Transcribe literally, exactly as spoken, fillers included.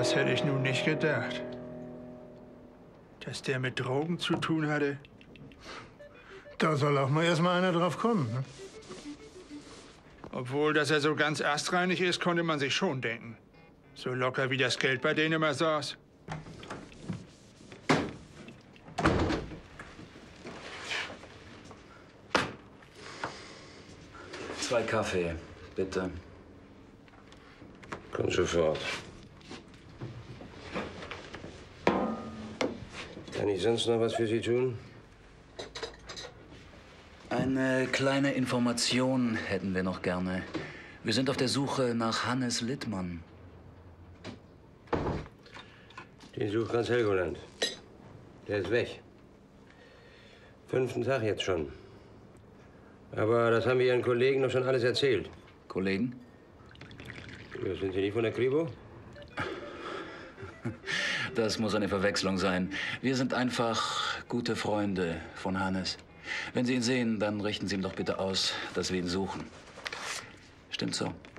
Das hätte ich nun nicht gedacht. Dass der mit Drogen zu tun hatte. Da soll auch mal erst mal einer drauf kommen. Ne? Obwohl, dass er so ganz astreinig ist, konnte man sich schon denken. So locker wie das Geld bei denen immer saß. Zwei Kaffee, bitte. Kommt sofort. Kann ich sonst noch was für Sie tun? Eine kleine Information hätten wir noch gerne. Wir sind auf der Suche nach Hannes Littmann. Den sucht ganz Helgoland. Der ist weg. Fünften Tag jetzt schon. Aber das haben wir Ihren Kollegen doch schon alles erzählt. Kollegen? Ja, sind Sie nicht von der Kripo? Das muss eine Verwechslung sein. Wir sind einfach gute Freunde von Hannes. Wenn Sie ihn sehen, dann richten Sie ihm doch bitte aus, dass wir ihn suchen. Stimmt so?